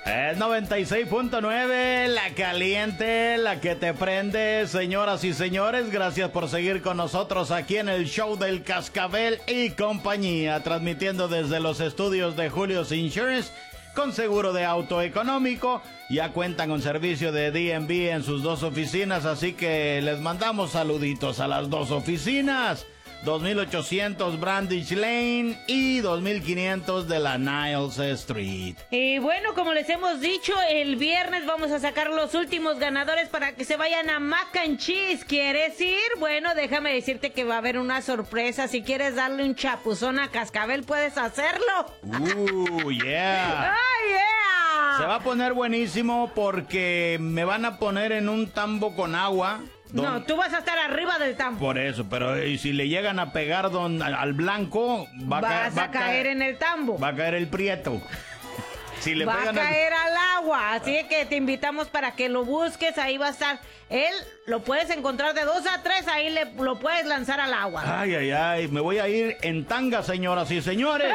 Es 96.9, la caliente, la que te prende. Señoras y señores, gracias por seguir con nosotros aquí en el show del Cascabel y compañía, transmitiendo desde los estudios de Julio's Insurance, con seguro de auto económico. Ya cuentan con servicio de D&B en sus dos oficinas, así que les mandamos saluditos a las dos oficinas. 2800 Brandish Lane y 2500 de la Niles Street. Y bueno, como les hemos dicho, el viernes vamos a sacar los últimos ganadores para que se vayan a Mac and Cheese. ¿Quieres ir? Bueno, déjame decirte que va a haber una sorpresa. Si quieres darle un chapuzón a Cascabel, puedes hacerlo. Yeah. ¡Oh, yeah! Se va a poner buenísimo porque me van a poner en un tambo con agua. No, tú vas a estar arriba del tambo. Por eso, pero y si le llegan a pegar al blanco, vas a caer en el tambo. Va a caer el prieto. Si le va a pegan caer al agua. Así que te invitamos para que lo busques. Ahí va a estar. Él lo puedes encontrar de 2 a 3. Ahí lo puedes lanzar al agua. Ay. Me voy a ir en tanga, señoras y señores.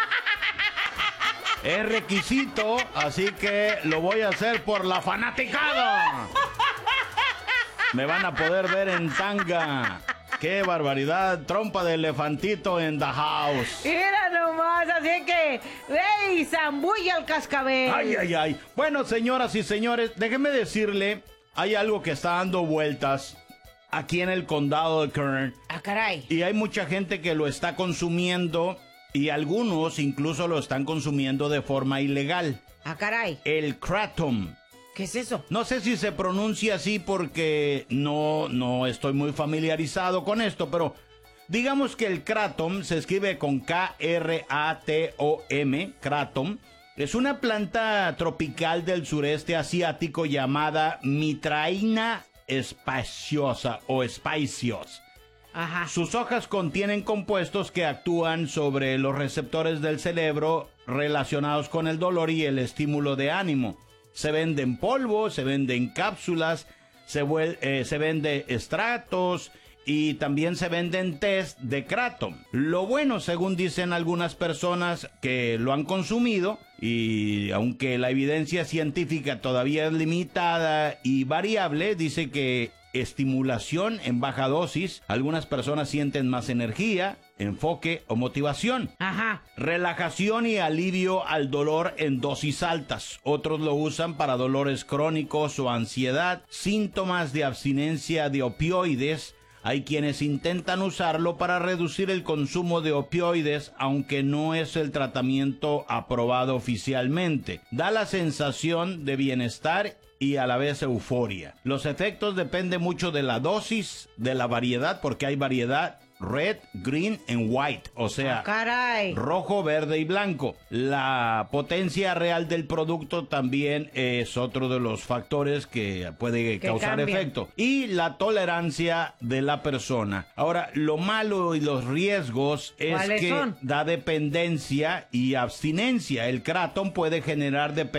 Es requisito, así que lo voy a hacer por la fanaticada. Me van a poder ver en tanga. ¡Qué barbaridad! Trompa de elefantito en the house. Mira nomás, así que ve y zambulla al Cascabel. Ay. Bueno, señoras y señores, déjenme decirle, hay algo que está dando vueltas aquí en el condado de Kern. Ah, caray. Y hay mucha gente que lo está consumiendo y algunos incluso lo están consumiendo de forma ilegal. Ah, caray. El kratom. ¿Qué es eso? No sé si se pronuncia así porque no estoy muy familiarizado con esto, pero digamos que el kratom se escribe con K-R-A-T-O-M, kratom. Es una planta tropical del sureste asiático llamada Mitraina spiciosa o spicios. Ajá. Sus hojas contienen compuestos que actúan sobre los receptores del cerebro relacionados con el dolor y el estímulo de ánimo. Se vende en polvo, se vende en cápsulas, se vende extractos y también se venden tés de kratom. Lo bueno, según dicen algunas personas que lo han consumido, y aunque la evidencia científica todavía es limitada y variable, dice que estimulación en baja dosis, algunas personas sienten más energía, enfoque o motivación. Ajá. Relajación y alivio al dolor en dosis altas. Otros lo usan para dolores crónicos o ansiedad, síntomas de abstinencia de opioides. Hay quienes intentan usarlo para reducir el consumo de opioides, aunque no es el tratamiento aprobado oficialmente. Da la sensación de bienestar y a la vez euforia. Los efectos dependen mucho de la dosis, de la variedad, porque hay variedad red, green and white, o sea, rojo, verde y blanco. La potencia real del producto también es otro de los factores que puede causar efecto. Y la tolerancia de la persona. Ahora, lo malo y los riesgos es que da dependencia y abstinencia. El kratom puede generar dependencia